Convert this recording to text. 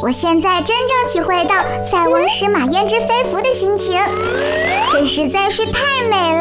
我现在真正体会到塞翁失马焉知非福的心情，这实在是太美了。